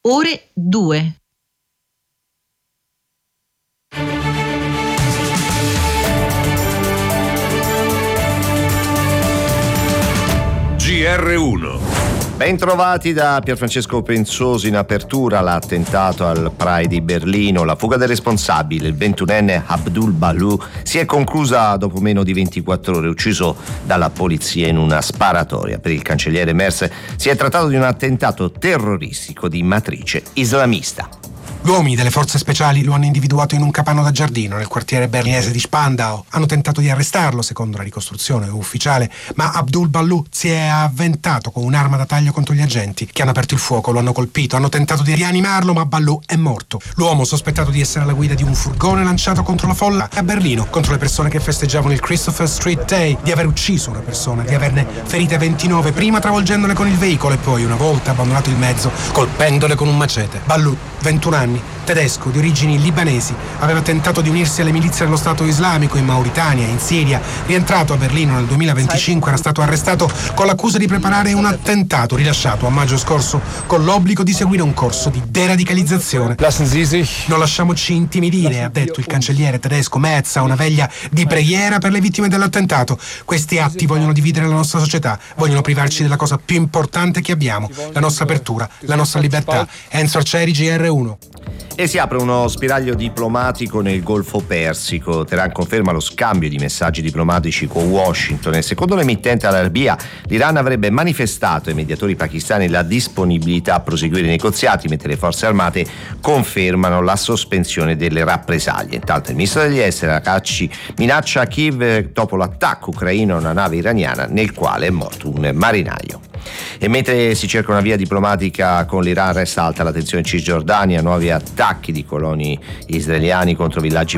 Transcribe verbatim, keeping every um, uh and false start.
ore due. G R uno. Bentrovati da Pierfrancesco Penzosi. In apertura l'attentato al Pride di Berlino. La fuga del responsabile, il ventunenne Abdul Balou, si è conclusa dopo meno di ventiquattro ore, ucciso dalla polizia in una sparatoria. Per il cancelliere Merz si è trattato di un attentato terroristico di matrice islamista. Gli uomini delle forze speciali lo hanno individuato in un capanno da giardino nel quartiere berlinese di Spandau. Hanno tentato di arrestarlo, secondo la ricostruzione ufficiale, ma Abdul Balou si è avventato con un'arma da taglio contro gli agenti che hanno aperto il fuoco, lo hanno colpito, hanno tentato di rianimarlo, ma Balou è morto. L'uomo, sospettato di essere alla guida di un furgone lanciato contro la folla a Berlino, contro le persone che festeggiavano il Christopher Street Day, di aver ucciso una persona, di averne ferite ventinove, prima travolgendole con il veicolo e poi, una volta abbandonato il mezzo, colpendole con un macete. Balou, ventuno anni, tedesco di origini libanesi, aveva tentato di unirsi alle milizie dello Stato Islamico in Mauritania, in Siria. Rientrato a Berlino nel duemilaventicinque, era stato arrestato con l'accusa di preparare un attentato, rilasciato a maggio scorso con l'obbligo di seguire un corso di deradicalizzazione. Non lasciamoci intimidire, ha detto il cancelliere tedesco Merz a una veglia di preghiera per le vittime dell'attentato. Questi atti vogliono dividere la nostra società, vogliono privarci della cosa più importante che abbiamo, la nostra apertura, la nostra libertà. Enzo Arcieri, G R uno. E si apre uno spiraglio diplomatico nel Golfo Persico. Teheran conferma lo scambio di messaggi diplomatici con Washington e secondo l'emittente Al Arabiya l'Iran avrebbe manifestato ai mediatori pakistani la disponibilità a proseguire i negoziati, mentre le forze armate confermano la sospensione delle rappresaglie. Intanto il ministro degli esteri Araghchi minaccia Kiev dopo l'attacco ucraino a una nave iraniana nel quale è morto un marinaio. E mentre si cerca una via diplomatica con l'Iran, resta alta la tensione in Cisgiordania, nuovi attacchi di coloni israeliani contro villaggi